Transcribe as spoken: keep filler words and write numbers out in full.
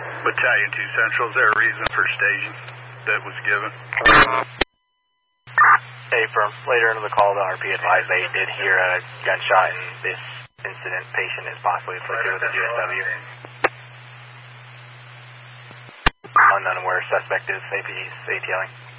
Battalion two Central, is there a reason for staging that was given? Hey, from later into the call, the R P advised they did hear a gunshot in this incident. Patient is possibly afflicted with a G S W. Unknown where suspect is, A P D's ATLing.